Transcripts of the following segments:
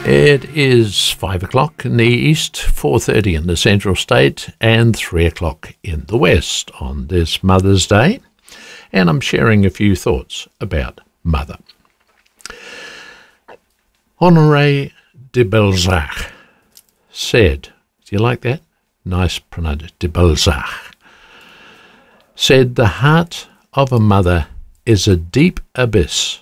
It is 5 o'clock in the east, 4:30 in the central state, and 3 o'clock in the west on this Mother's Day. And I'm sharing a few thoughts about mother. Honoré de Balzac said, do you like that? Nice pronunciation, de Balzac. Said, the heart of a mother is a deep abyss,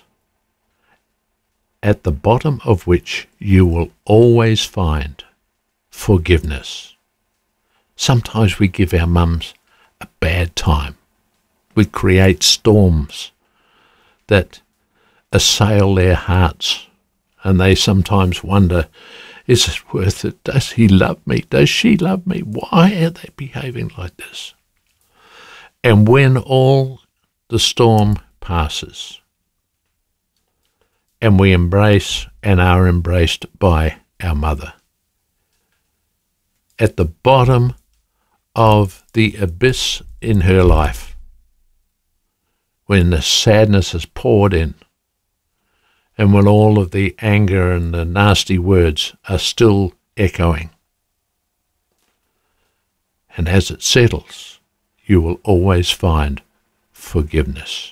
at the bottom of which you will always find forgiveness. Sometimes we give our mums a bad time. We create storms that assail their hearts, and they sometimes wonder, is it worth it? Does he love me? Does she love me? Why are they behaving like this? And when all the storm passes, and we embrace and are embraced by our mother, at the bottom of the abyss in her life, when the sadness is poured in, and when all of the anger and the nasty words are still echoing, and as it settles, you will always find forgiveness.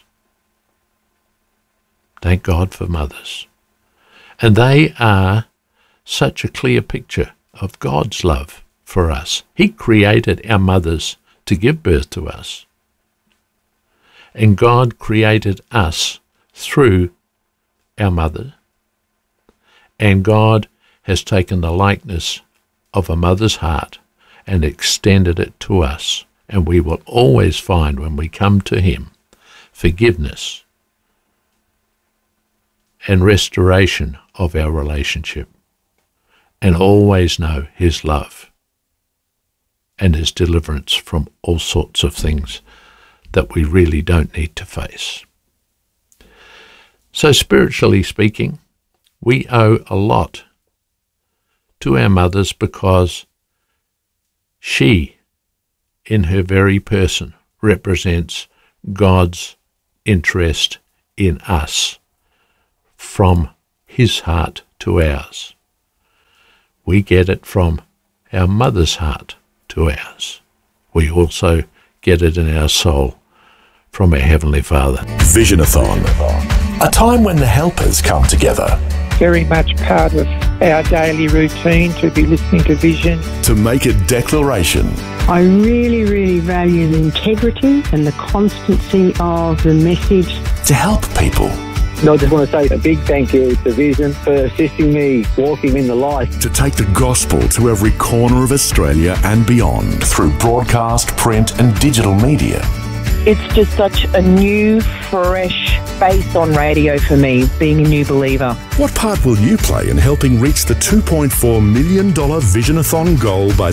Thank God for mothers. And they are such a clear picture of God's love for us. He created our mothers to give birth to us. And God created us through our mother. And God has taken the likeness of a mother's heart and extended it to us. And we will always find, when we come to Him, forgiveness and restoration of our relationship, and always know His love and His deliverance from all sorts of things that we really don't need to face. So spiritually speaking, we owe a lot to our mothers, because she, in her very person, represents God's interest in us, from His heart to ours. We get it from our mother's heart to ours. We also get it in our soul from our Heavenly Father. Visionathon, a time when the helpers come together. Very much part of our daily routine to be listening to Vision. To make a declaration. I really, really value the integrity and the constancy of the message. To help people. I just want to say a big thank you to Vision for assisting me walking in the light. To take the gospel to every corner of Australia and beyond through broadcast, print and digital media. It's just such a new, fresh face on radio for me, being a new believer. What part will you play in helping reach the $2.4 million Visionathon goal by